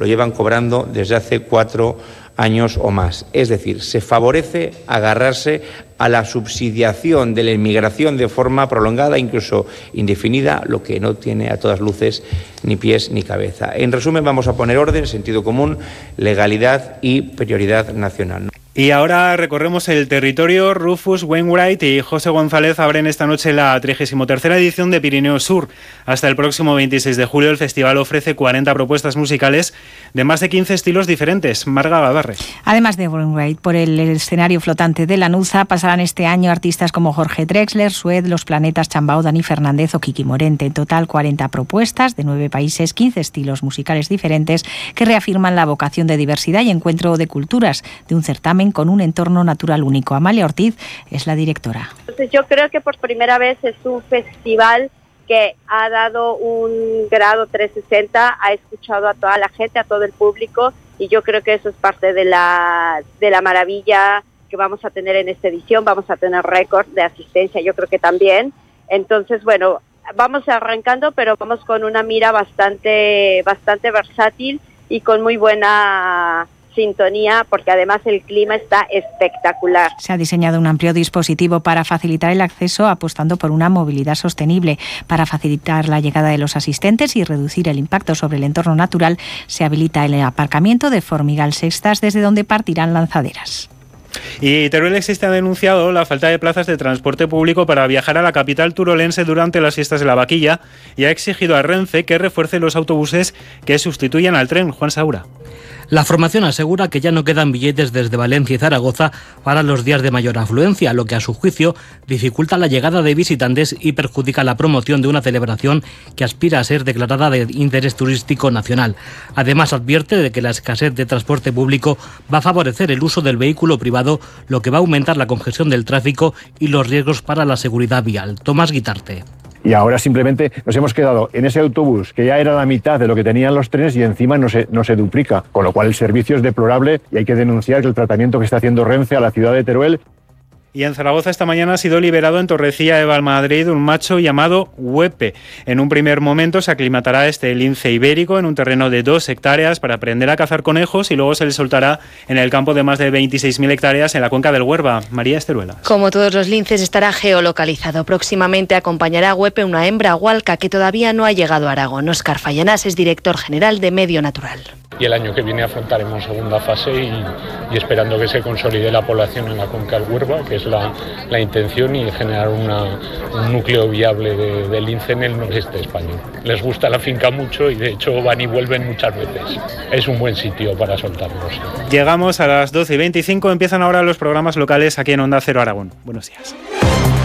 lo llevan cobrando desde hace 4 años o más. Es decir, se favorece agarrarse a la subsidiación de la inmigración de forma prolongada, incluso indefinida, lo que no tiene a todas luces ni pies ni cabeza. En resumen, vamos a poner orden, sentido común, legalidad y prioridad nacional. Y ahora recorremos el territorio. Rufus Wainwright y José González abren esta noche la 33ª edición de Pirineo Sur. Hasta el próximo 26 de julio el festival ofrece 40 propuestas musicales de más de 15 estilos diferentes. Marga Gavarre. Además de Wainwright, por el escenario flotante de Lanuza pasarán este año artistas como Jorge Drexler, Sued, Los Planetas, Chambao, Dani Fernández o Kiki Morente. En total 40 propuestas de 9 países, 15 estilos musicales diferentes que reafirman la vocación de diversidad y encuentro de culturas de un certamen con un entorno natural único. Amalia Ortiz es la directora. Entonces yo creo que por primera vez es un festival que ha dado un grado 360, ha escuchado a toda la gente, a todo el público, y yo creo que eso es parte de la maravilla que vamos a tener en esta edición. Vamos a tener récord de asistencia, yo creo que también. Entonces, bueno, vamos arrancando, pero vamos con una mira bastante versátil y con muy buena sintonía, porque además el clima está espectacular. Se ha diseñado un amplio dispositivo para facilitar el acceso, apostando por una movilidad sostenible. Para facilitar la llegada de los asistentes y reducir el impacto sobre el entorno natural, se habilita el aparcamiento de Formigal Sextas, desde donde partirán lanzaderas. Y Teruel Existe ha denunciado la falta de plazas de transporte público para viajar a la capital turolense durante las fiestas de la Vaquilla y ha exigido a Renfe que refuerce los autobuses que sustituyan al tren. Juan Saura. La formación asegura que ya no quedan billetes desde Valencia y Zaragoza para los días de mayor afluencia, lo que a su juicio dificulta la llegada de visitantes y perjudica la promoción de una celebración que aspira a ser declarada de interés turístico nacional. Además, advierte de que la escasez de transporte público va a favorecer el uso del vehículo privado, lo que va a aumentar la congestión del tráfico y los riesgos para la seguridad vial. Tomás Guitarte. Y ahora simplemente nos hemos quedado en ese autobús que ya era la mitad de lo que tenían los trenes y encima no se duplica, con lo cual el servicio es deplorable y hay que denunciar el tratamiento que está haciendo Renfe a la ciudad de Teruel. Y en Zaragoza esta mañana ha sido liberado en Torrecilla de Valmadrid un macho llamado Huepe. En un primer momento se aclimatará este lince ibérico en un terreno de 2 hectáreas para aprender a cazar conejos y luego se le soltará en el campo de más de 26.000 hectáreas en la cuenca del Huerva. María Esteruela. Como todos los linces estará geolocalizado. Próximamente acompañará a Huepe una hembra hualca que todavía no ha llegado a Aragón. Óscar Fallanás es director general de Medio Natural. Y el año que viene afrontaremos segunda fase y esperando que se consolide la población en la cuenca del Huerva, que es la intención, y generar un núcleo viable de lince en el noreste español. Les gusta la finca mucho y de hecho van y vuelven muchas veces. Es un buen sitio para soltarlos. Llegamos a las 12:25, empiezan ahora los programas locales aquí en Onda Cero Aragón. Buenos días.